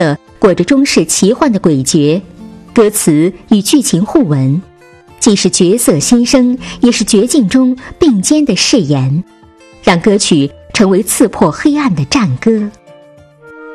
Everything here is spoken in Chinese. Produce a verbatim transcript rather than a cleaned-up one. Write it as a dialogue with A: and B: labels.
A: 色裹着中式奇幻的诡谲，歌词与剧情互文，既是角色心声，也是绝境中并肩的誓言，让歌曲成为刺破黑暗的战歌。